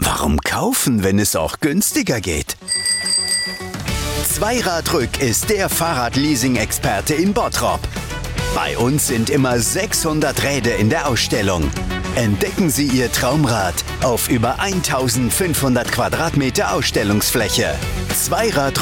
Warum kaufen, wenn es auch günstiger geht? Zweiradrück ist der Fahrradleasing-Experte in Bottrop. Bei uns sind immer 600 Räder in der Ausstellung. Entdecken Sie Ihr Traumrad auf über 1500 Quadratmeter Ausstellungsfläche. Zweiradrück